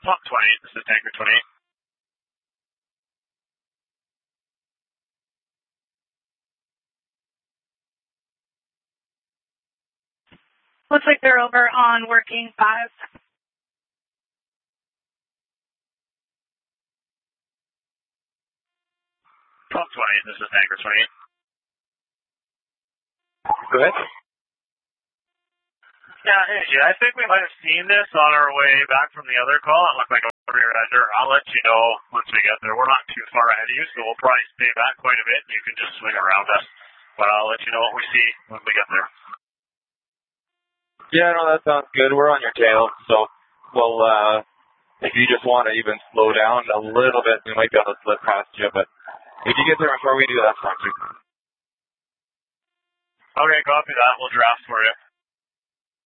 Top 28, this is Tanker 28. Looks like they're over on working 5. Top 28, this is Tanker 28. Go ahead. Yeah, hey, I think we might have seen this on our way back from the other call. It looked like a rear ender. I'll let you know once we get there. We're not too far ahead of you, so we'll probably stay back quite a bit, and you can just swing around us. But I'll let you know what we see when we get there. Yeah, no, that sounds good. We're on your tail, so we'll, if you just want to even slow down a little bit, we might be able to slip past you, but if you get there before we do, that's fine too. Okay, copy that. We'll draft for you.